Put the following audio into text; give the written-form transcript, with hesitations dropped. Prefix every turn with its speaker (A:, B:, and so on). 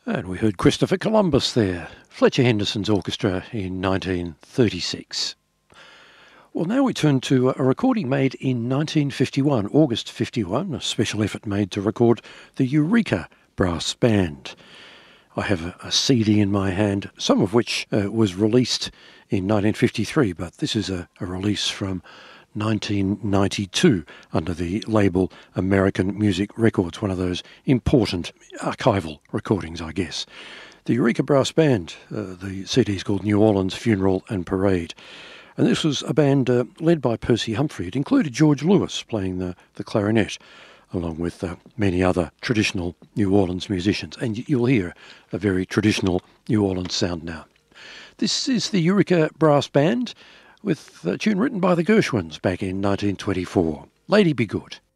A: And we heard Christopher Columbus there, Fletcher Henderson's orchestra in 1936. Well, now we turn to a recording made in 1951, August 51, a special effort made to record the Eureka Brass Band. I have a CD in my hand, some of which was released in 1953, but this is a release from 1992 under the label American Music Records, one of those important archival recordings, I guess. The Eureka Brass Band, the CD is called New Orleans Funeral and Parade. And this was a band led by Percy Humphrey. It included George Lewis playing the clarinet, along with many other traditional New Orleans musicians. And you'll hear a very traditional New Orleans sound now. This is the Eureka Brass Band, with a tune written by the Gershwins back in 1924, Lady Be Good.